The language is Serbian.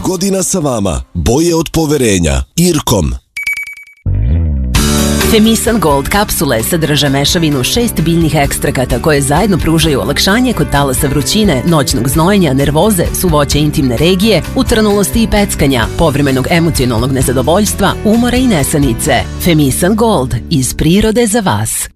godina sa vama. Boje od poverenja. Irkom. Femisan Gold kapsule sadrže mešavinu 6 biljnih ekstrakata koje zajedno pružaju olakšanje kod talasa vrućine, noćnog znojenja, nervoze, suvoće intimne regije, utrnulosti i peckanja, povremenog emocionalnog nezadovoljstva, umora i nesanice. Femisan Gold, iz prirode za vas.